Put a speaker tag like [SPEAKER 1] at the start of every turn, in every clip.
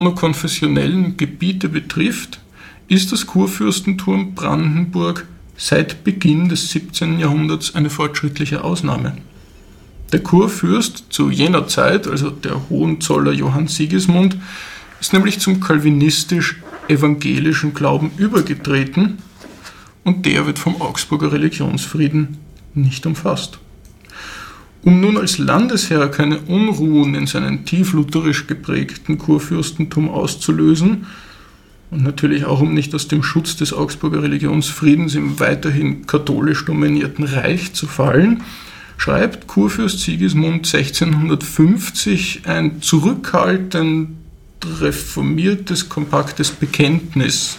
[SPEAKER 1] monokonfessionellen Gebiete betrifft, ist das Kurfürstentum Brandenburg seit Beginn des 17. Jahrhunderts eine fortschrittliche Ausnahme. Der Kurfürst zu jener Zeit, also der Hohenzoller Johann Sigismund, ist nämlich zum kalvinistisch-evangelischen Glauben übergetreten und der wird vom Augsburger Religionsfrieden nicht umfasst. Um nun als Landesherr keine Unruhen in seinem tieflutherisch geprägten Kurfürstentum auszulösen und natürlich auch um nicht aus dem Schutz des Augsburger Religionsfriedens im weiterhin katholisch dominierten Reich zu fallen, schreibt Kurfürst Sigismund 1650 ein zurückhaltend reformiertes, kompaktes Bekenntnis.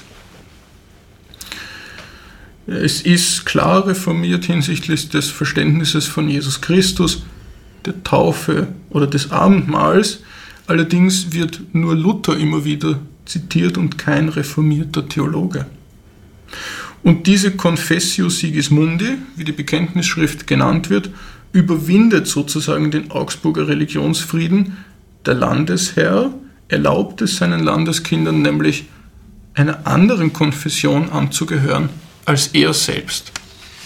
[SPEAKER 1] Es ist klar reformiert hinsichtlich des Verständnisses von Jesus Christus, der Taufe oder des Abendmahls. Allerdings wird nur Luther immer wieder zitiert und kein reformierter Theologe. Und diese Confessio Sigismundi, wie die Bekenntnisschrift genannt wird, überwindet sozusagen den Augsburger Religionsfrieden. Der Landesherr erlaubt es seinen Landeskindern nämlich, einer anderen Konfession anzugehören als er selbst.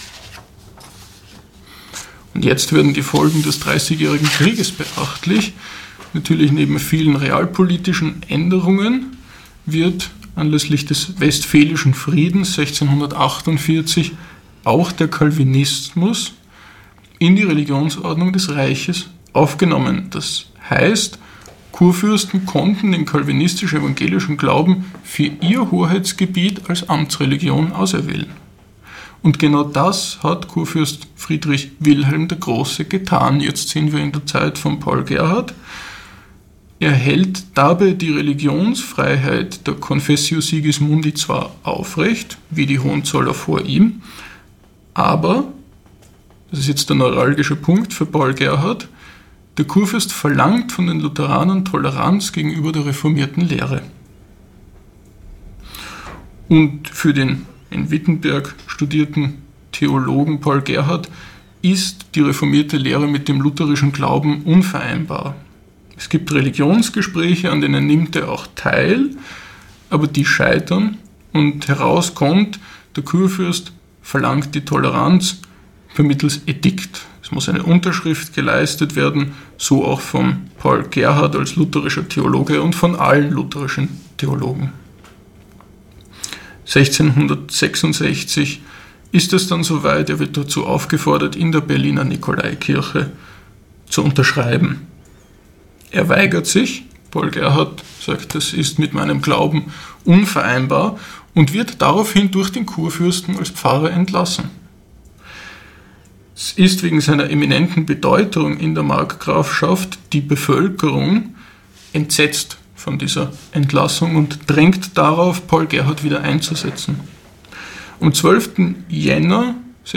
[SPEAKER 1] Und jetzt werden die Folgen des Dreißigjährigen Krieges beachtlich. Natürlich neben vielen realpolitischen Änderungen wird anlässlich des Westfälischen Friedens 1648 auch der Calvinismus in die Religionsordnung des Reiches aufgenommen. Das heißt, Kurfürsten konnten den kalvinistisch-evangelischen Glauben für ihr Hoheitsgebiet als Amtsreligion auserwählen. Und genau das hat Kurfürst Friedrich Wilhelm der Große getan. Jetzt sind wir in der Zeit von Paul Gerhard. Er hält dabei die Religionsfreiheit der Confessio Sigismundi zwar aufrecht, wie die Hohenzoller vor ihm, aber, das ist jetzt der neuralgische Punkt für Paul Gerhard, der Kurfürst verlangt von den Lutheranern Toleranz gegenüber der reformierten Lehre. Und für den in Wittenberg studierten Theologen Paul Gerhard ist die reformierte Lehre mit dem lutherischen Glauben unvereinbar. Es gibt Religionsgespräche, an denen nimmt er auch teil, aber die scheitern und herauskommt, der Kurfürst verlangt die Toleranz vermittels Edikt. Es muss eine Unterschrift geleistet werden, so auch von Paul Gerhard als lutherischer Theologe und von allen lutherischen Theologen. 1666 ist es dann soweit, er wird dazu aufgefordert, in der Berliner Nikolaikirche zu unterschreiben. Er weigert sich, Paul Gerhard sagt, das ist mit meinem Glauben unvereinbar und wird daraufhin durch den Kurfürsten als Pfarrer entlassen. Es ist wegen seiner eminenten Bedeutung in der Markgrafschaft die Bevölkerung entsetzt von dieser Entlassung und drängt darauf, Paul Gerhard wieder einzusetzen. Am 12. Jänner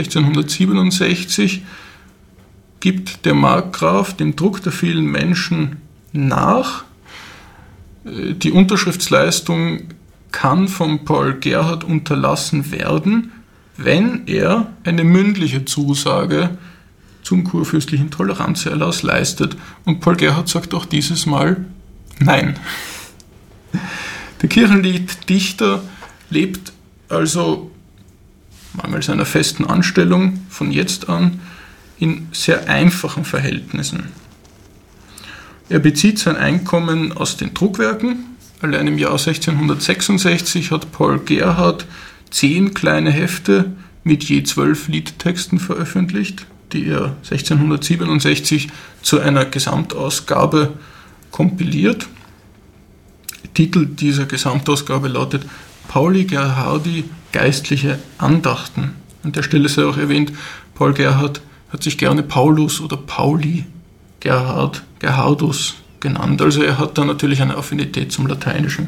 [SPEAKER 1] 1667 gibt der Markgraf dem Druck der vielen Menschen nach. Die Unterschriftsleistung kann von Paul Gerhard unterlassen werden, wenn er eine mündliche Zusage zum kurfürstlichen Toleranzerlass leistet. Und Paul Gerhard sagt auch dieses Mal Nein. Der Kirchenlieddichter lebt also mangels einer festen Anstellung von jetzt an in sehr einfachen Verhältnissen. Er bezieht sein Einkommen aus den Druckwerken. Allein im Jahr 1666 hat Paul Gerhard 10 kleine Hefte mit je 12 Liedtexten veröffentlicht, die er 1667 zu einer Gesamtausgabe kompiliert. Der Titel dieser Gesamtausgabe lautet Pauli Gerhardi, geistliche Andachten. An der Stelle sei auch erwähnt, Paul Gerhard hat sich gerne Paulus oder Pauli Gerhard, Gerhardus genannt. Also er hat da natürlich eine Affinität zum Lateinischen.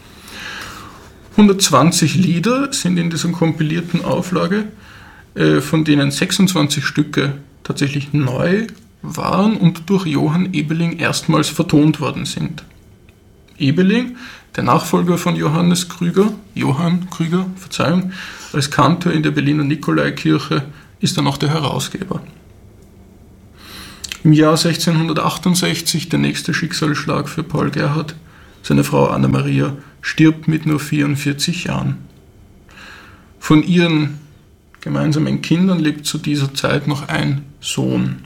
[SPEAKER 1] 120 Lieder sind in dieser kompilierten Auflage, von denen 26 Stücke tatsächlich neu waren und durch Johann Ebeling erstmals vertont worden sind. Ebeling, der Nachfolger von Johann Krüger, als Kantor in der Berliner Nikolaikirche, ist dann auch der Herausgeber. Im Jahr 1668, der nächste Schicksalsschlag für Paul Gerhard, Seine Frau Anna-Maria stirbt mit nur 44 Jahren. Von ihren gemeinsamen Kindern lebt zu dieser Zeit noch ein Sohn.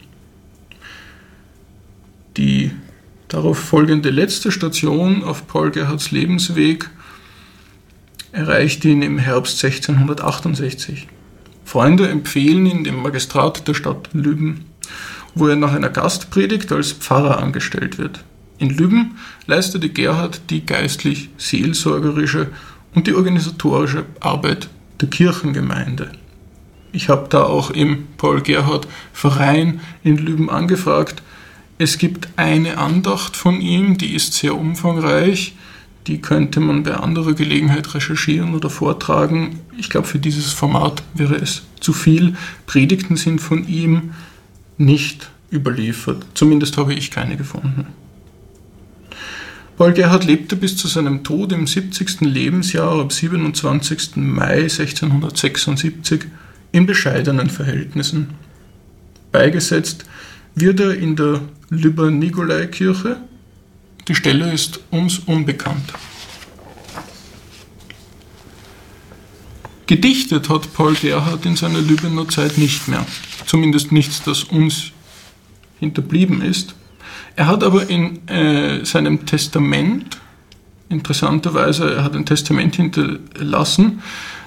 [SPEAKER 1] Die darauf folgende letzte Station auf Paul Gerhardts Lebensweg erreicht ihn im Herbst 1668. Freunde empfehlen ihn dem Magistrat der Stadt Lübben, wo er nach einer Gastpredigt als Pfarrer angestellt wird. In Lübben leistete Gerhard die geistlich-seelsorgerische und die organisatorische Arbeit der Kirchengemeinde. Ich habe da auch im Paul Gerhardt Verein in Lübben angefragt. Es gibt eine Andacht von ihm, die ist sehr umfangreich. Die könnte man bei anderer Gelegenheit recherchieren oder vortragen. Ich glaube, für dieses Format wäre es zu viel. Predigten sind von ihm nicht überliefert. Zumindest habe ich keine gefunden. Paul Gerhardt lebte bis zu seinem Tod im 70. Lebensjahr am 27. Mai 1676 in bescheidenen Verhältnissen. Beigesetzt wird er in der Lübber Nikolaikirche. Die Stelle ist uns unbekannt. Gedichtet hat Paul Gerhardt in seiner Lübbener Zeit nicht mehr. Zumindest nichts, das uns hinterblieben ist. Er hat aber in seinem Testament, interessanterweise, er hat ein Testament hinterlassen,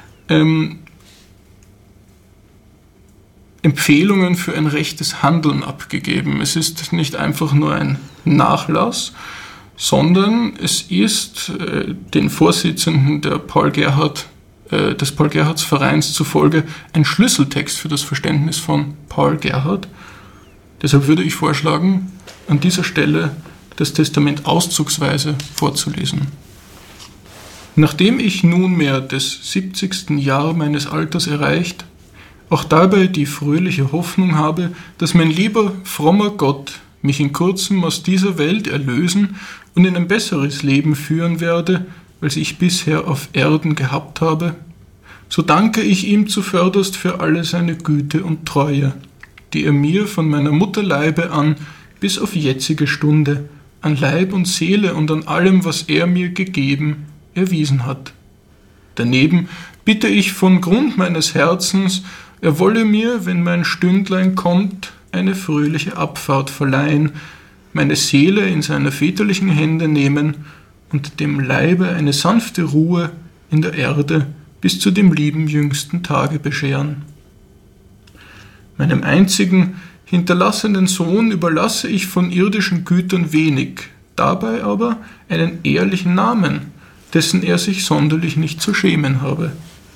[SPEAKER 1] Empfehlungen für ein rechtes Handeln abgegeben. Es ist nicht einfach nur ein Nachlass, sondern es ist den Vorsitzenden des Paul Gerhardts Vereins zufolge ein Schlüsseltext für das Verständnis von Paul Gerhardt. Deshalb würde ich vorschlagen, an dieser Stelle das Testament auszugsweise vorzulesen. Nachdem ich nunmehr des 70. Jahr meines Alters erreicht, auch dabei die fröhliche Hoffnung habe, dass mein lieber, frommer Gott mich in kurzem aus dieser Welt erlösen und in ein besseres Leben führen werde, als ich bisher auf Erden gehabt habe, so danke ich ihm zuvörderst für alle seine Güte und Treue, die er mir von meiner Mutterleibe an bis auf jetzige Stunde an Leib und Seele und an allem, was er mir gegeben, erwiesen hat. Daneben bitte ich von Grund meines Herzens, er wolle mir, wenn mein Stündlein kommt, eine fröhliche Abfahrt verleihen, meine Seele in seine väterlichen Hände nehmen und dem Leibe eine sanfte Ruhe in der Erde bis zu dem lieben jüngsten Tage bescheren. Meinem einzigen, hinterlassenen Sohn überlasse ich von irdischen Gütern wenig, dabei aber einen ehrlichen Namen, dessen er sich sonderlich nicht zu schämen habe.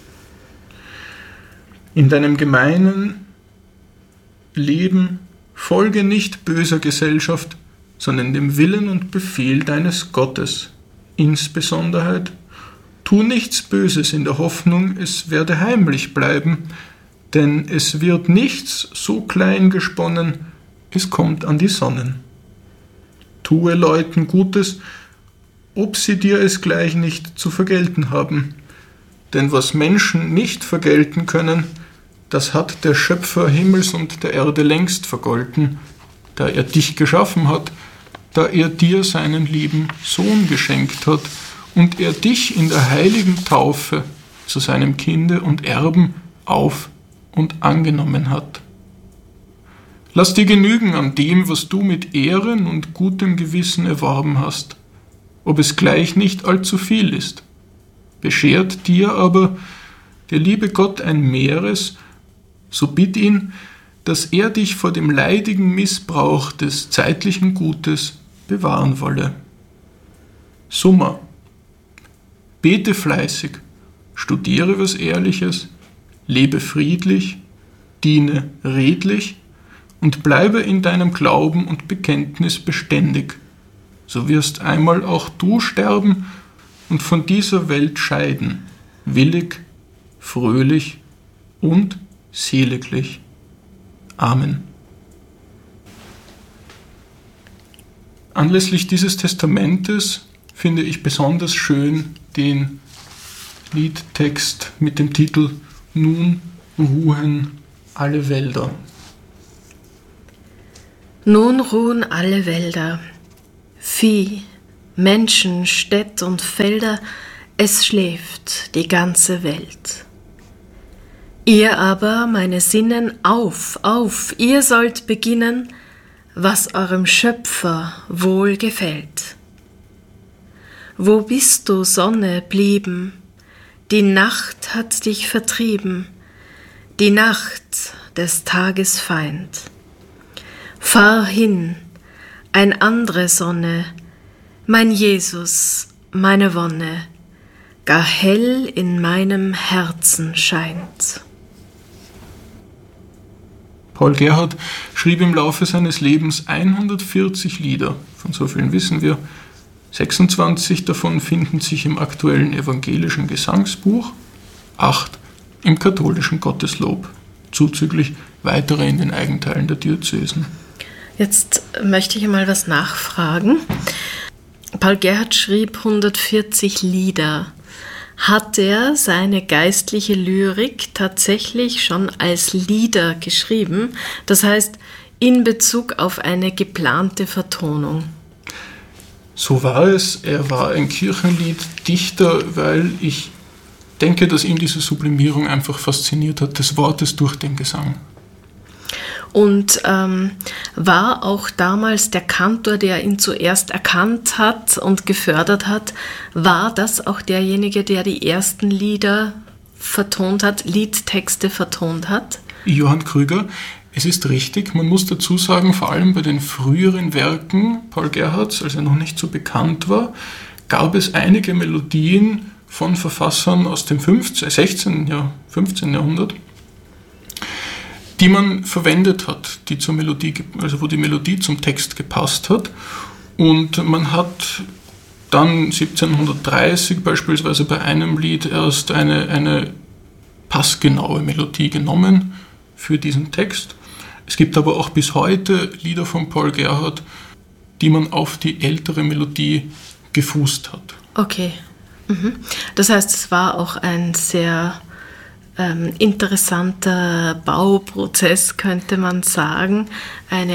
[SPEAKER 1] In deinem gemeinen Leben folge nicht böser Gesellschaft, sondern dem Willen und Befehl deines Gottes. Insbesondere tu nichts Böses in der Hoffnung, es werde heimlich bleiben, denn es wird nichts so klein gesponnen, es kommt an die Sonnen. Tue Leuten Gutes, ob sie dir es gleich nicht zu vergelten haben. Denn was Menschen nicht vergelten können, das hat der Schöpfer Himmels und der Erde längst vergolten, da er dich geschaffen hat, da er dir seinen lieben Sohn geschenkt hat und er dich in der heiligen Taufe zu seinem Kinde und Erben auf und angenommen hat. Lass dir genügen an dem, was du mit Ehren und gutem Gewissen erworben hast, ob es gleich nicht allzu viel ist. Beschert dir aber der liebe Gott ein Mehres, so bitt ihn, dass er dich vor dem leidigen Missbrauch des zeitlichen Gutes bewahren wolle. Summa. Bete fleißig, studiere was Ehrliches, lebe friedlich, diene redlich und bleibe in deinem Glauben und Bekenntnis beständig. So wirst einmal auch du sterben und von dieser Welt scheiden, willig, fröhlich und seliglich. Amen. Anlässlich dieses Testamentes finde ich besonders schön den Liedtext mit dem Titel Nun ruhen alle Wälder.
[SPEAKER 2] Nun ruhen alle Wälder, Vieh, Menschen, Städt und Felder, es schläft die ganze Welt. Ihr aber, meine Sinnen, auf, ihr sollt beginnen, was eurem Schöpfer wohl gefällt. Wo bist du, Sonne, blieben? Die Nacht hat dich vertrieben, die Nacht des Tages Feind. Fahr hin, ein andre Sonne, mein Jesus, meine Wonne, gar hell in meinem Herzen scheint.
[SPEAKER 1] Paul Gerhardt schrieb im Laufe seines Lebens 140 Lieder, von so vielen wissen wir. 26 davon finden sich im aktuellen evangelischen Gesangsbuch, 8 im katholischen Gotteslob, zuzüglich weitere in den Eigenteilen der Diözesen.
[SPEAKER 2] Jetzt möchte ich mal was nachfragen. Paul Gerhardt schrieb 140 Lieder. Hat er seine geistliche Lyrik tatsächlich schon als Lieder geschrieben? Das heißt, in Bezug auf eine geplante Vertonung?
[SPEAKER 1] So war es. Er war ein Kirchenlieddichter, weil ich denke, dass ihn diese Sublimierung einfach fasziniert hat, des Wortes durch den Gesang.
[SPEAKER 2] Und war auch damals der Kantor, der ihn zuerst erkannt hat und gefördert hat, war das auch derjenige, der die ersten Lieder vertont hat, Liedtexte vertont hat?
[SPEAKER 1] Johann Krüger, es ist richtig, man muss dazu sagen, vor allem bei den früheren Werken Paul Gerhardts, als er noch nicht so bekannt war, gab es einige Melodien von Verfassern aus dem 15. Jahrhundert, die man verwendet hat, die zur Melodie, also wo die Melodie zum Text gepasst hat. Und man hat dann 1730 beispielsweise bei einem Lied erst eine passgenaue Melodie genommen für diesen Text. Es gibt aber auch bis heute Lieder von Paul Gerhardt, die man auf die ältere Melodie gefußt hat.
[SPEAKER 2] Okay. Das heißt, es war auch ein sehr interessanter Bauprozess, könnte man sagen, ein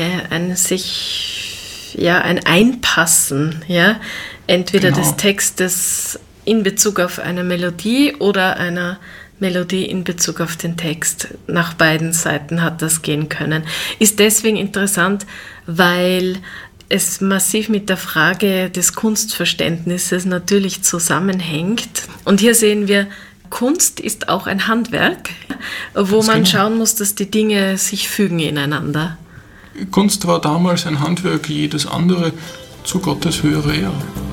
[SPEAKER 2] Einpassen, ja, entweder des Textes in Bezug auf eine Melodie oder einer Melodie in Bezug auf den Text. Nach beiden Seiten hat das gehen können. Ist deswegen interessant, weil es massiv mit der Frage des Kunstverständnisses natürlich zusammenhängt. Und hier sehen wir, Kunst ist auch ein Handwerk, wo man schauen muss, dass die Dinge sich fügen ineinander.
[SPEAKER 1] Kunst war damals ein Handwerk wie jedes andere, zu Gottes höhere Ehre.